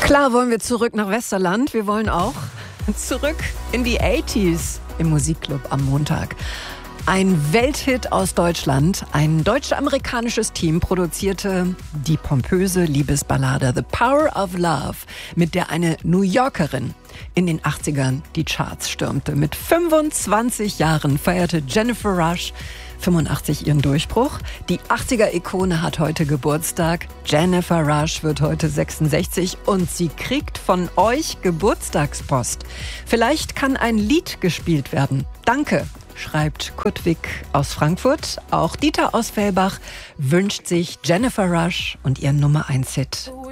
Klar wollen wir zurück nach Westerland. Wir wollen auch zurück in die 80s im Musikclub am Montag. Ein Welthit aus Deutschland. Ein deutsch-amerikanisches Team produzierte die pompöse Liebesballade The Power of Love, mit der eine New Yorkerin in den 80ern die Charts stürmte. Mit 25 Jahren feierte Jennifer Rush 85 ihren Durchbruch. Die 80er-Ikone hat heute Geburtstag. Jennifer Rush wird heute 66 und sie kriegt von euch Geburtstagspost. Vielleicht kann ein Lied gespielt werden. Danke, schreibt Kurtwig aus Frankfurt. Auch Dieter aus Fellbach wünscht sich Jennifer Rush und ihren Nummer 1 Hit